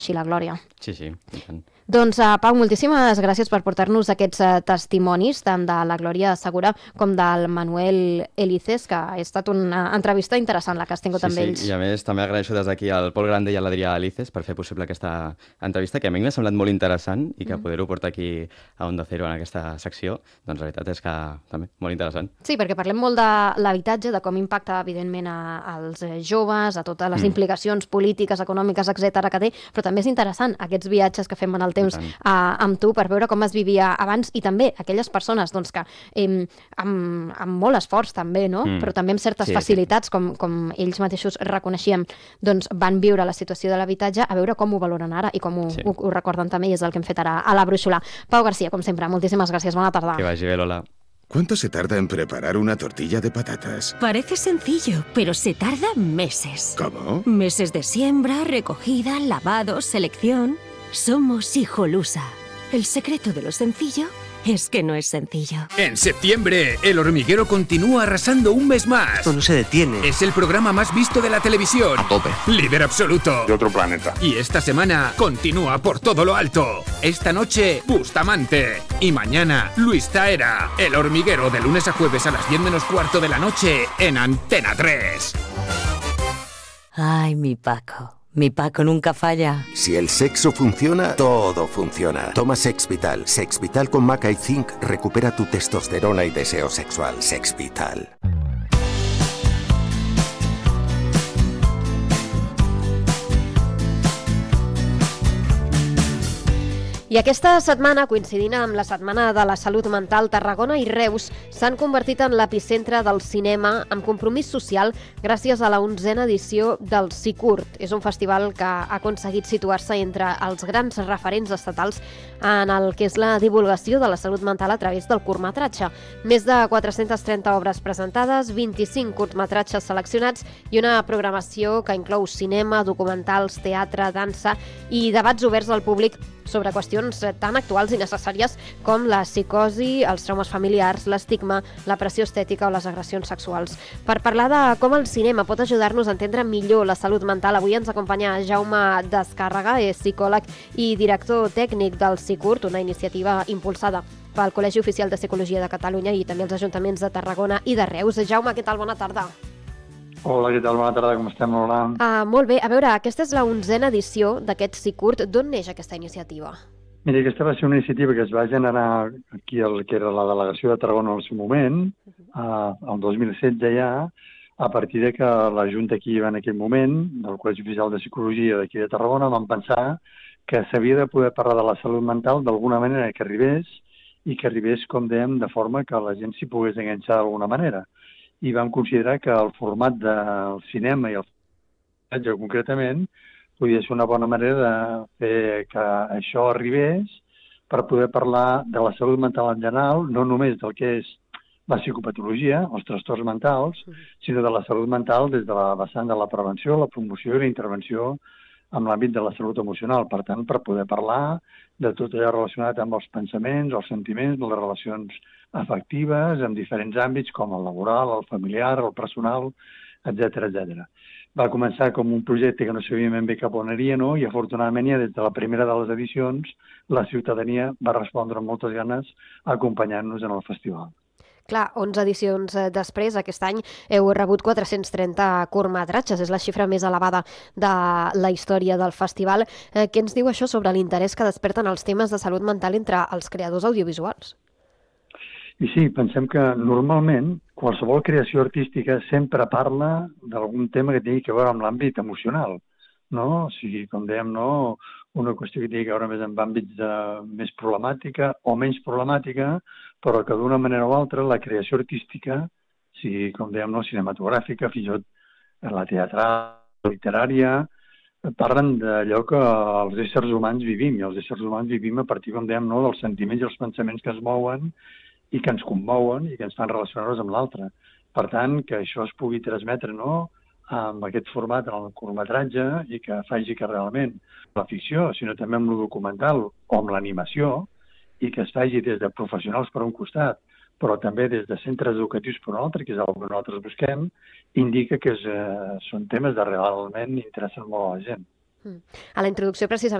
així la Glòria. Sí, sí, i tant. Doncs, Pau, moltíssimes gràcies per portar-nos aquests testimonis, tant de la Glòria Segura com del Manuel Elices, que ha estat una entrevista interessant la que has tingut amb ells. Sí, i a més també agraeixo des d'aquí al Pol Grande i a l'Adrià Elices per fer possible aquesta entrevista, que a mi m'ha semblat molt interessant i que poder-ho portar aquí a Onda Cero en aquesta secció, doncs la veritat és que també molt interessant. Sí, perquè parlem molt de l'habitatge, de com impacta, evidentment, als joves, a totes les implicacions polítiques, econòmiques, etcètera que té, però també és interessant aquests viatges que fem en el temps amb tu per veure com es vivia abans i també aquelles persones doncs, que amb molt esforç també, no? Però també amb certes facilitats, com ells mateixos reconeixien, doncs van viure la situació de l'habitatge, a veure com ho valoren ara i com ho recorden també, i és el que hem fet ara a la brúixola. Pau Garcia, com sempre, moltíssimes gràcies, bona tarda. Que vagi bé, Lola. ¿Cuánto se tarda en preparar una tortilla de patatas? Parece sencillo, pero se tarda meses. ¿Cómo? Meses de siembra, recogida, lavado, selección. Somos Hijolusa. El secreto de lo sencillo es que no es sencillo. En septiembre, El Hormiguero continúa arrasando un mes más. Esto no se detiene. Es el programa más visto de la televisión. A tope. Líder absoluto. De otro planeta. Y esta semana continúa por todo lo alto. Esta noche, Bustamante. Y mañana, Luis Taera. El Hormiguero, de lunes a jueves a las 10 menos cuarto de la noche en Antena 3. Ay, mi Paco. Mi Paco nunca falla. Si el sexo funciona, todo funciona. Toma Sex Vital. Sex Vital con Maca y Zinc recupera tu testosterona y deseo sexual. Sex Vital. I aquesta setmana, coincidint amb la Setmana de la Salut Mental, Tarragona i Reus s'han convertit en l'epicentre del cinema amb compromís social gràcies a la 11a edició del Cicurt. És un festival que ha aconseguit situar-se entre els grans referents estatals en el que és la divulgació de la salut mental a través del curtmetratge. Més de 430 obres presentades, 25 curtmetratges seleccionats i una programació que inclou cinema, documentals, teatre, dansa i debats oberts al públic sobre qüestions tan actuals i necessàries com la psicosi, els traumes familiars, l'estigma, la pressió estètica o les agressions sexuals. Per parlar de com el cinema pot ajudar-nos a entendre millor la salut mental, avui ens acompanya Jaume Descàrrega, és psicòleg i director tècnic del Cicurt, una iniciativa impulsada pel Col·legi Oficial de Psicologia de Catalunya i també els ajuntaments de Tarragona i de Reus. Jaume, què tal? Bona tarda. Hola, què tal? Bona tarda, com estem, Lola? Molt bé. A veure, aquesta és la 11a edició d'aquest Cicurt. D'on neix aquesta iniciativa? Mira, aquesta va ser una iniciativa que es va generar aquí, el que era la delegació de Tarragona en el seu moment, el 2016 ja, a partir de que la Junta aquí en aquell moment, del Col·legi Oficial de Psicologia d'aquí de Tarragona, van pensar que s'havia de poder parlar de la salut mental d'alguna manera que arribés, i que arribés, com dèiem, de forma que la gent s'hi pogués enganxar d'alguna manera. I vam considerar que el format del cinema i el formatge concretament podia ser una bona manera de fer que això arribés per poder parlar de la salut mental en general, no només del que és la psicopatologia, els trastorns mentals, sinó de la salut mental des de la vessant de la prevenció, la promoció i la intervenció en l'àmbit de la salut emocional. Per tant, per poder parlar de tot allò relacionat amb els pensaments, els sentiments, les relacions afectives, en diferents àmbits com el laboral, el familiar, el personal, etc etc. Va començar com un projecte que no sabíem ben bé cap on aniria, no? I afortunadament ja des de la primera de les edicions la ciutadania va respondre amb moltes ganes acompanyant-nos en el festival. Clar, 11 edicions després, aquest any, heu rebut 430 curtmetratges. És la xifra més elevada de la història del festival. Què ens diu això sobre l'interès que desperten els temes de salut mental entre els creadors audiovisuals? I sí, pensem que normalment qualsevol creació artística sempre parla d'algun tema que tingui a veure amb l'àmbit emocional, no? O sigui, com dèiem, no? Una qüestió que tingui a veure més amb àmbits de més problemàtica o menys problemàtica, però que d'una manera o altra la creació artística, sigui, com dèiem, no? Cinematogràfica, fins i tot la teatral, literària, parlen d'allò que els éssers humans vivim, i els éssers humans vivim a partir, com dèiem, no? Dels sentiments i els pensaments que ens mouen i que ens commouen i que ens fan relacionar-nos amb l'altre. Per tant, que això es pugui transmetre, no?, amb aquest format en el curtmetratge i que faci que realment la ficció, sinó també amb el documental o amb l'animació, i que es faci des de professionals per un costat, però també des de centres educatius per un altre, que és el que nosaltres busquem, indica que són temes que realment interessen molt a la gent. A la introducció, precisament,